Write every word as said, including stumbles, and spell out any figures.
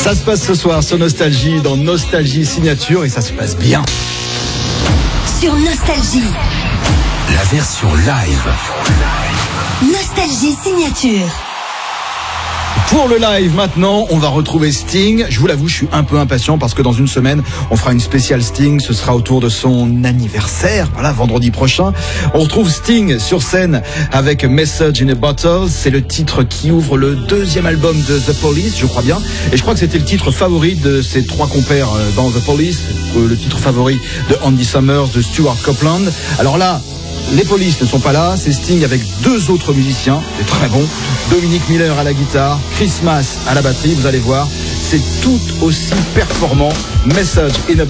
Ça se passe ce soir sur Nostalgie, dans Nostalgie Signature, et ça se passe bien. Sur Nostalgie, la version live. Nostalgie Signature. Pour le live maintenant, on va retrouver Sting. Je vous l'avoue, je suis un peu impatient parce que dans une semaine, on fera une spéciale Sting. Ce sera autour de son anniversaire, voilà, vendredi prochain. On retrouve Sting sur scène avec Message in a Bottle. C'est le titre qui ouvre le deuxième album de The Police, je crois bien. Et je crois que c'était le titre favori de ses trois compères dans The Police. Le titre favori de Andy Summers, de Stuart Copeland. Alors là, les Police ne sont pas là, c'est Sting avec deux autres musiciens, c'est très bon. Dominic Miller à la guitare, Chris Mass à la batterie, vous allez voir, c'est tout aussi performant. Message in a